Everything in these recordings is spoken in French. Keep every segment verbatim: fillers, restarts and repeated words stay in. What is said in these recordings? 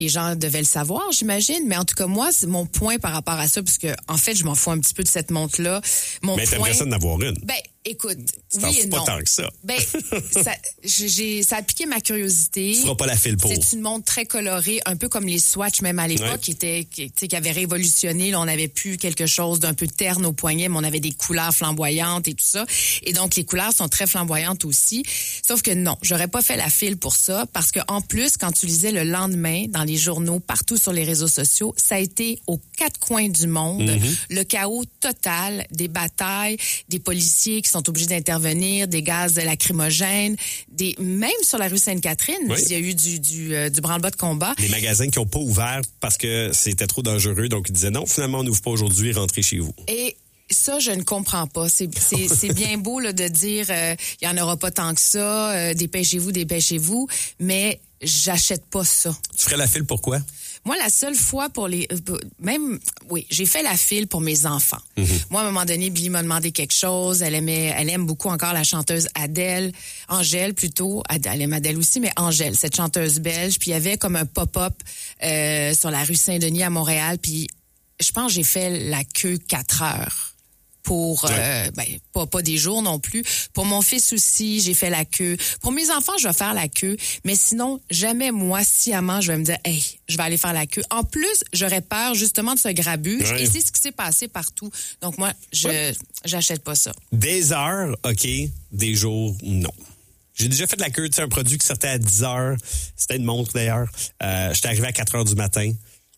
Les gens devaient le savoir, j'imagine. Mais en tout cas, moi, c'est mon point par rapport à ça, parce que en fait, je m'en fous un petit peu de cette montre-là. Mon mais point... t'aimerais ça d'en avoir une. Ben, écoute, tu oui et pas non. tant que ça. Ben, ça, j'ai, ça a piqué ma curiosité. Tu feras pas la file pour. C'est une montre très colorée, un peu comme les Swatch, même à l'époque, ouais. qui était, qui, qui avait révolutionné. Là, on n'avait plus quelque chose d'un peu terne au poignet, mais on avait des couleurs flamboyantes et tout ça. Et donc, les couleurs sont très flamboyantes aussi. Sauf que non, j'aurais pas fait la file pour ça, parce que en plus, quand tu lisais le lendemain dans les journaux, partout sur les réseaux sociaux, ça a été aux quatre coins du monde, mm-hmm. le chaos total, des batailles, des policiers qui sont obligés d'intervenir, des gaz lacrymogènes, des même sur la rue Sainte-Catherine, oui. il y a eu du du, euh, du branle-bas de combat. Des magasins qui n'ont pas ouvert parce que c'était trop dangereux, donc ils disaient non, finalement on n'ouvre pas aujourd'hui, rentrez chez vous. Et ça, je ne comprends pas. C'est, c'est, c'est bien beau là, de dire euh, il n'y en aura pas tant que ça, euh, dépêchez-vous, dépêchez-vous, mais j'achète pas ça. Tu ferais la file pour quoi? Moi, la seule fois pour les... Même, oui, j'ai fait la file pour mes enfants. Mm-hmm. Moi, à un moment donné, Billy m'a demandé quelque chose. Elle aimait, elle aime beaucoup encore la chanteuse Adèle. Angèle, plutôt. Elle aime Adèle aussi, mais Angèle, cette chanteuse belge. Puis il y avait comme un pop-up euh, sur la rue Saint-Denis à Montréal. Puis je pense que j'ai fait la queue quatre heures. Pour, ouais. euh, ben, pas, pas des jours non plus. Pour mon fils aussi, j'ai fait la queue. Pour mes enfants, je vais faire la queue. Mais sinon, jamais moi, sciemment, je vais me dire, hey, je vais aller faire la queue. En plus, j'aurais peur justement de ce grabuge. Ouais. Et c'est ce qui s'est passé partout. Donc moi, je, ouais. j'achète pas ça. Des heures, OK. Des jours, non. J'ai déjà fait de la queue. Tu sais, un produit qui sortait à dix heures. C'était une montre d'ailleurs. Euh, j'étais arrivé à quatre heures du matin.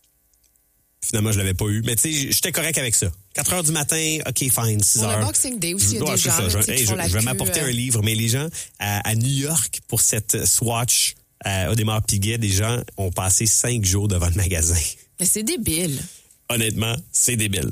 Finalement, je l'avais pas eu. Mais tu sais, j'étais correct avec ça. quatre heures du matin, OK, fine, six heures. Pour le Boxing Day aussi, il y a ouais, des gens ça. Là, je, hey, je, je vais m'apporter euh... un livre. Mais les gens à, à New York, pour cette Swatch, à Audemars Piguet, des gens ont passé cinq jours devant le magasin. Mais c'est débile. Honnêtement, c'est débile.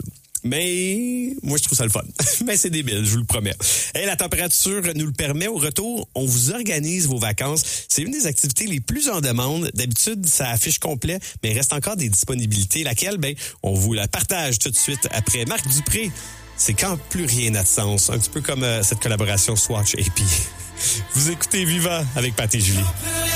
Mais moi, je trouve ça le fun. Mais c'est débile, je vous le promets. Et la température nous le permet. Au retour, on vous organise vos vacances. C'est une des activités les plus en demande. D'habitude, ça affiche complet, mais il reste encore des disponibilités. Laquelle, ben, on vous la partage tout de suite après. Marc Dupré, c'est quand plus rien n'a de sens. Un petit peu comme euh, cette collaboration Swatch et puis vous écoutez Viva avec Pat et Julie.